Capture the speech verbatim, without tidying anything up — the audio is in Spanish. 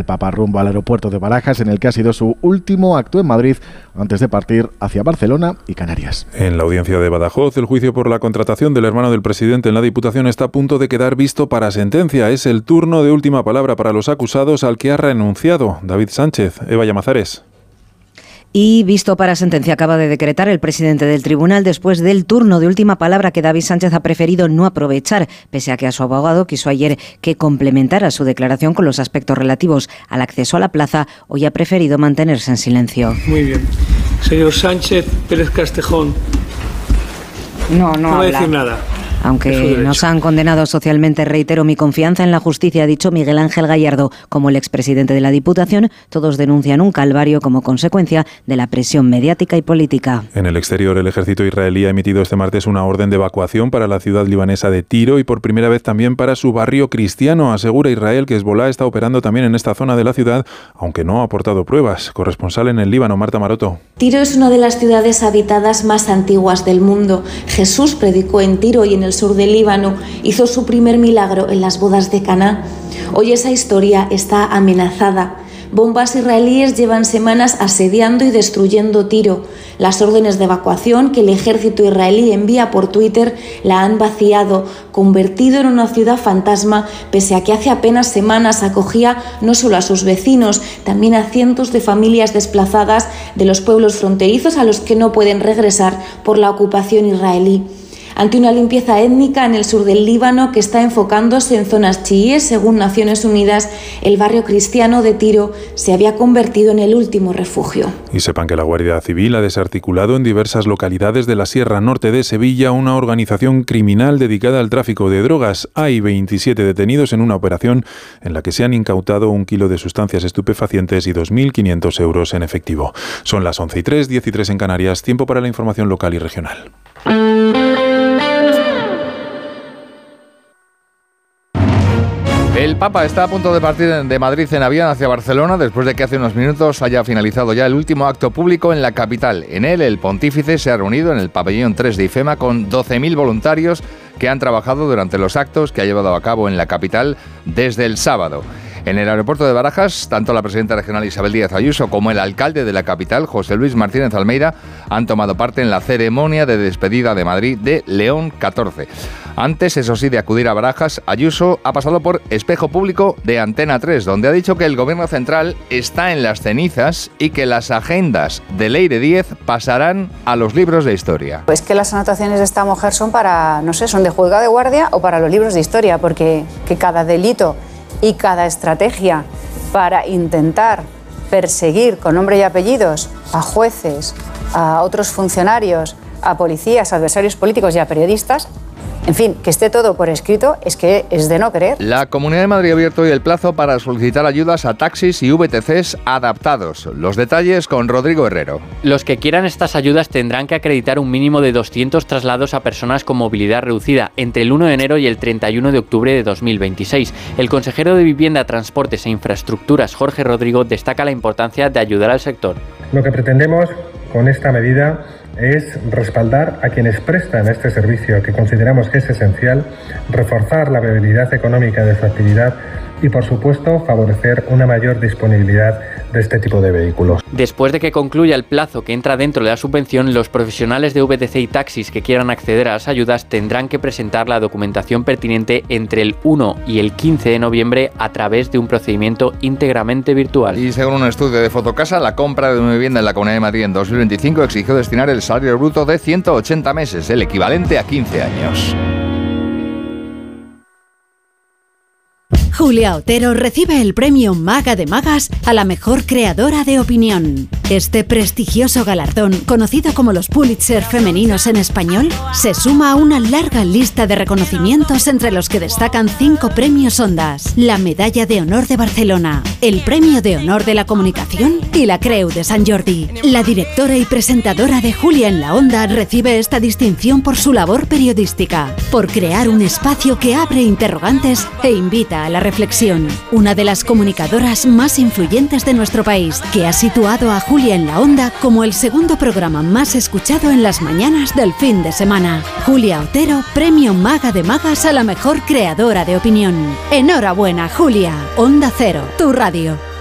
Papa rumbo al aeropuerto de Barajas, en el que ha sido su último acto en Madrid antes de partir hacia Barcelona y Canarias. En la audiencia de Badajoz, el juicio por la contratación del hermano del presidente en la Diputación está a punto de quedar visto para sentencia. Es el turno de última palabra para los acusados, al que ha renunciado David Sánchez. Eva Llamazares. Y visto para sentencia acaba de decretar el presidente del tribunal después del turno de última palabra que David Sánchez ha preferido no aprovechar, pese a que a su abogado quiso ayer que complementara su declaración con los aspectos relativos al acceso a la plaza. Hoy ha preferido mantenerse en silencio. Muy bien. Señor Sánchez Pérez Castejón. No, no, no va a decir habla. nada. Aunque nos han condenado socialmente, reitero mi confianza en la justicia, ha dicho Miguel Ángel Gallardo. Como el expresidente de la Diputación, todos denuncian un calvario como consecuencia de la presión mediática y política. En el exterior, el ejército israelí ha emitido este martes una orden de evacuación para la ciudad libanesa de Tiro y por primera vez también para su barrio cristiano. Asegura Israel que Hezbolá está operando también en esta zona de la ciudad, aunque no ha aportado pruebas. Corresponsal en el Líbano, Marta Maroto. Tiro es una de las ciudades habitadas más antiguas del mundo. Jesús predicó en Tiro y en el sur del Líbano, hizo su primer milagro en las bodas de Caná. Hoy esa historia está amenazada. Bombas israelíes llevan semanas asediando y destruyendo Tiro. Las órdenes de evacuación que el ejército israelí envía por Twitter la han vaciado, convertido en una ciudad fantasma, pese a que hace apenas semanas acogía no solo a sus vecinos, también a cientos de familias desplazadas de los pueblos fronterizos a los que no pueden regresar por la ocupación israelí. Ante una limpieza étnica en el sur del Líbano que está enfocándose en zonas chiíes, según Naciones Unidas, el barrio cristiano de Tiro se había convertido en el último refugio. Y sepan que la Guardia Civil ha desarticulado en diversas localidades de la Sierra Norte de Sevilla una organización criminal dedicada al tráfico de drogas. Hay veintisiete detenidos en una operación en la que se han incautado un kilo de sustancias estupefacientes y dos mil quinientos euros en efectivo. Son las once y tres, diez y tres en Canarias. Tiempo para la información local y regional. El Papa está a punto de partir de Madrid en avión hacia Barcelona después de que hace unos minutos haya finalizado ya el último acto público en la capital. En él, el pontífice se ha reunido en el pabellón tres de IFEMA con doce mil voluntarios que han trabajado durante los actos que ha llevado a cabo en la capital desde el sábado. En el aeropuerto de Barajas, tanto la presidenta regional Isabel Díaz Ayuso como el alcalde de la capital, José Luis Martínez Almeida, han tomado parte en la ceremonia de despedida de Madrid de León catorce. Antes, eso sí, de acudir a Barajas, Ayuso ha pasado por Espejo Público de Antena tres, donde ha dicho que el gobierno central está en las cenizas y que las agendas de Leire Díez pasarán a los libros de historia. Pues que las anotaciones de esta mujer son para, no sé, son de juzgado de guardia o para los libros de historia, porque que cada delito y cada estrategia para intentar perseguir con nombre y apellidos a jueces, a otros funcionarios, a policías, a adversarios políticos y a periodistas, en fin, que esté todo por escrito, es que es de no creer. La Comunidad de Madrid ha abierto hoy el plazo para solicitar ayudas a taxis y V T Cs adaptados. Los detalles con Rodrigo Herrero. Los que quieran estas ayudas tendrán que acreditar un mínimo de doscientos traslados a personas con movilidad reducida entre el uno de enero y el treinta y uno de octubre de dos mil veintiséis. El consejero de Vivienda, Transportes e Infraestructuras, Jorge Rodrigo, destaca la importancia de ayudar al sector. Lo que pretendemos con esta medida es respaldar a quienes prestan este servicio, que consideramos que es esencial, reforzar la viabilidad económica de su actividad y, por supuesto, favorecer una mayor disponibilidad de este tipo de vehículos. Después de que concluya el plazo que entra dentro de la subvención, los profesionales de V T C y taxis que quieran acceder a las ayudas tendrán que presentar la documentación pertinente entre el uno y el quince de noviembre a través de un procedimiento íntegramente virtual. Y según un estudio de Fotocasa, la compra de una vivienda en la Comunidad de Madrid en dos mil veinticinco exigió destinar el salario bruto de ciento ochenta meses, el equivalente a quince años. Julia Otero recibe el premio Maga de Magas a la mejor creadora de opinión. Este prestigioso galardón, conocido como los Pulitzer femeninos en español, se suma a una larga lista de reconocimientos entre los que destacan cinco premios Ondas, la Medalla de Honor de Barcelona, el Premio de Honor de la Comunicación y la Creu de Sant Jordi. La directora y presentadora de Julia en la Onda recibe esta distinción por su labor periodística, por crear un espacio que abre interrogantes e invita a la reflexión. Una de las comunicadoras más influyentes de nuestro país, que ha situado a Julia en la Onda como el segundo programa más escuchado en las mañanas del fin de semana. Julia Otero, premio Maga de Magas a la mejor creadora de opinión. Enhorabuena, Julia. Onda Cero, tu radio.